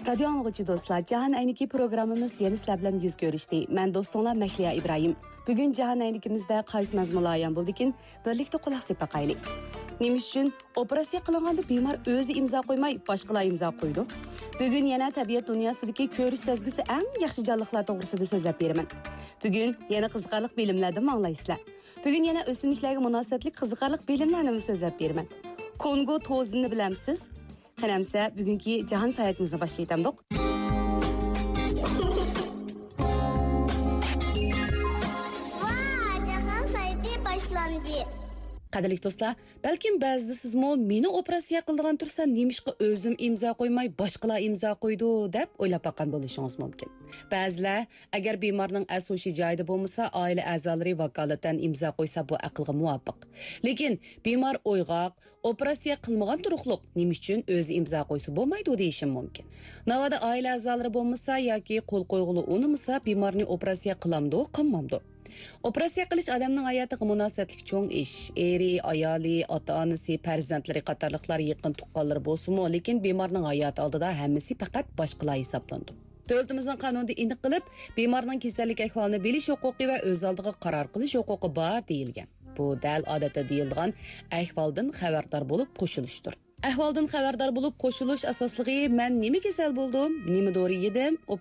Radyo anlıqçı dostlar, Cahan Ayniki programımız yeni sizler bilan yüz görüşdü. Ben dostunlar Mehliya İbrahim. Bugün Cahan Aynikimizde qaysi mazmunlar bo'ldikin, birlikte quloq sepib baqaylik. Nima uchun operatsiya qilinganda bemor o'zi imzo qo'ymay, boshqalar imzo qo'ydi. Bugün yana tabiat dunyosidagi ko'rish sezgisi eng yaxshi jonliqlar to'g'risida so'zlab beraman. Bugün yana qiziqarli bilimlardan anglaysizlar. Bugün yana o'simliklarga munosabatli qiziqarli bilimlarni so'zlab beraman. Kongo tozini bilamsiz? Qanamsa bugungi jahon sayotimizni boshlaytamdiq. Qadrli do'stlar, balkim ba'zida sizmi meni operatsiya qildigan tursa, nemishqa o'zim imzo qo'ymay, boshqalar imzo qo'ydi deb o'ylab baqan bo'lishingiz mumkin. Ba'zilar agar bemorning asosiy joyida bo'lmasa, oila a'zolari vakolatdan imzo qo'ysa bu aqlga muvofiq. Lekin bemor o'yg'oq, operatsiya qilmagan turuqliq, nima uchun o'zi imzo qo'ysa bo'lmaydi deyishim mumkin. Navoda oila a'zolari bo'lmasa yoki qo'l qo'yg'uli unimasa, bemorni operatsiya qilamdi, qilmamdi. Operatsiya qilish odamning hayotiga munosabatli cho'ng ish. Eri, ayoli, ota-onasi, farzandlari qatorliqlar yaqin tuqqanlar bo'lsa-mu, lekin bemorning hayoti oldida hammasi faqat boshqalar hisoblandi. Davlatimizning qonunida aniq qilib, bemorning kasallik ahvolini bilish huquqi va o'z oldiga qaror qilish huquqi bor deyilgan. Bu dal odatda deyilgan ahvoldan xabardor bo'lib qo'shilishdir. Ahvoldan xabardor bo'lib qo'shilish asosligi men nima kasal bo'ldim, nima dori yedim,